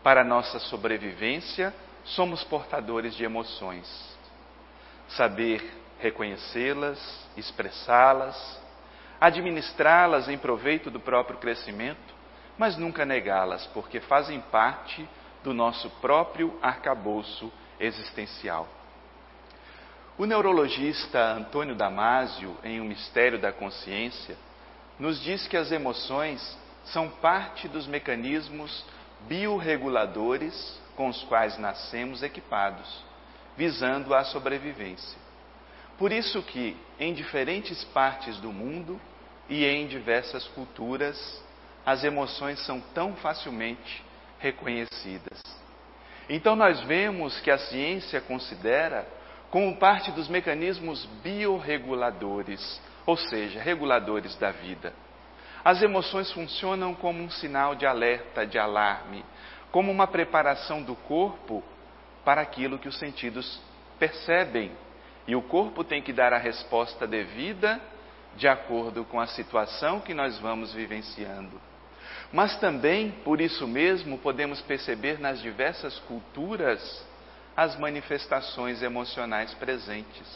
Para a nossa sobrevivência, somos portadores de emoções. Saber reconhecê-las, expressá-las, administrá-las em proveito do próprio crescimento, mas nunca negá-las, porque fazem parte do nosso próprio arcabouço existencial. O neurologista Antônio Damasio, em O Mistério da Consciência, nos diz que as emoções são parte dos mecanismos biorreguladores com os quais nascemos equipados, visando a sobrevivência. Por isso que, em diferentes partes do mundo e em diversas culturas, as emoções são tão facilmente reconhecidas. Então nós vemos que a ciência considera como parte dos mecanismos biorreguladores, ou seja, reguladores da vida. As emoções funcionam como um sinal de alerta, de alarme, como uma preparação do corpo para aquilo que os sentidos percebem. E o corpo tem que dar a resposta devida de acordo com a situação que nós vamos vivenciando. Mas também, por isso mesmo, podemos perceber nas diversas culturas as manifestações emocionais presentes.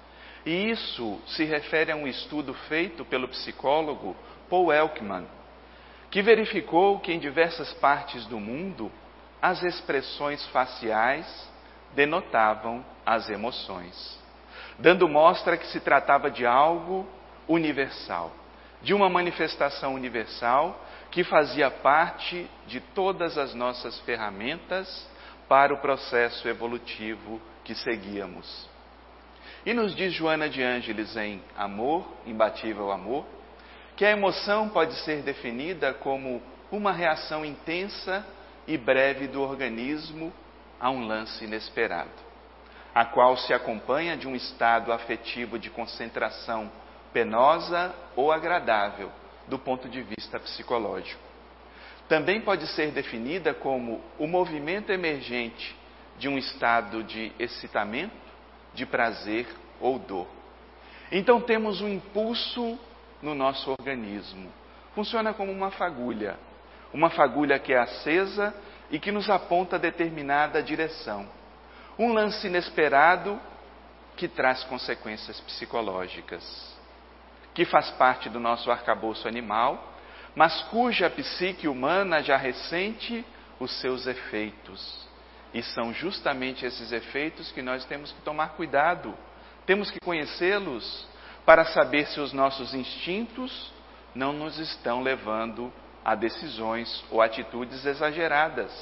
E isso se refere a um estudo feito pelo psicólogo Paul Ekman, que verificou que em diversas partes do mundo as expressões faciais denotavam as emoções, dando mostra que se tratava de algo universal, de uma manifestação universal que fazia parte de todas as nossas ferramentas para o processo evolutivo que seguíamos. E nos diz Joana de Ângeles em Amor, Imbatível Amor, que a emoção pode ser definida como uma reação intensa e breve do organismo a um lance inesperado, a qual se acompanha de um estado afetivo de concentração penosa ou agradável do ponto de vista psicológico. Também pode ser definida como o movimento emergente de um estado de excitamento, de prazer ou dor. Então temos um impulso no nosso organismo. Funciona como uma fagulha que é acesa e que nos aponta determinada direção. Um lance inesperado que traz consequências psicológicas, que faz parte do nosso arcabouço animal, mas cuja psique humana já ressente os seus efeitos. E são justamente esses efeitos que nós temos que tomar cuidado. Temos que conhecê-los para saber se os nossos instintos não nos estão levando a decisões ou atitudes exageradas.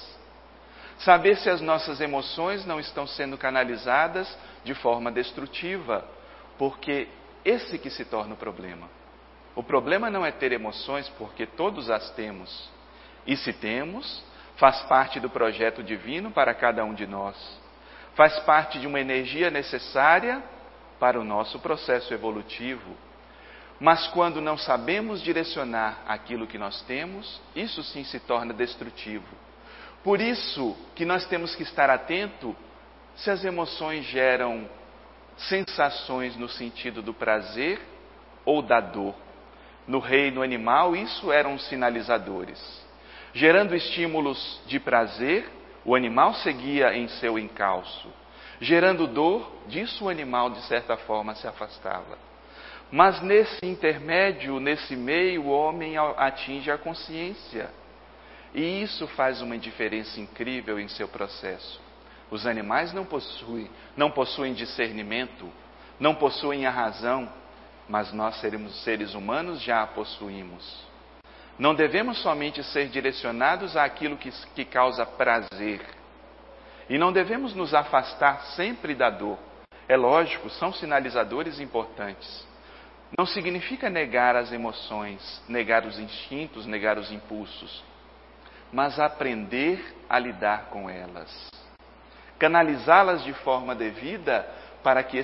Saber se as nossas emoções não estão sendo canalizadas de forma destrutiva, porque esse que se torna o problema. O problema não é ter emoções, porque todos as temos. E se temos, faz parte do projeto divino para cada um de nós. Faz parte de uma energia necessária para o nosso processo evolutivo. Mas quando não sabemos direcionar aquilo que nós temos, isso sim se torna destrutivo. Por isso que nós temos que estar atento se as emoções geram sensações no sentido do prazer ou da dor. No reino animal, isso eram sinalizadores. Gerando estímulos de prazer, o animal seguia em seu encalço. Gerando dor, disso o animal, de certa forma, se afastava. Mas nesse intermédio, nesse meio, o homem atinge a consciência. E isso faz uma diferença incrível em seu processo. Os animais não possuem discernimento, não possuem a razão, mas nós, seres humanos, já a possuímos. Não devemos somente ser direcionados àquilo que causa prazer. E não devemos nos afastar sempre da dor. É lógico, são sinalizadores importantes. Não significa negar as emoções, negar os instintos, negar os impulsos, mas aprender a lidar com elas. Canalizá-las de forma devida para que